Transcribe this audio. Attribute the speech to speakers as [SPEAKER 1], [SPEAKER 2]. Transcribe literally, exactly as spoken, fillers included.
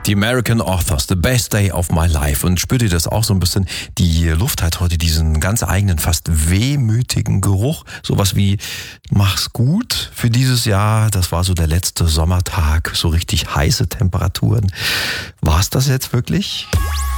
[SPEAKER 1] Die American Authors, The Best Day of My Life. Und spürt ihr das auch so ein bisschen? Die Luft hat heute diesen ganz eigenen, fast wehmütigen Geruch. Sowas wie, mach's gut für dieses Jahr. Das war so der letzte Sommertag, so richtig heiße Temperaturen. War's das jetzt wirklich?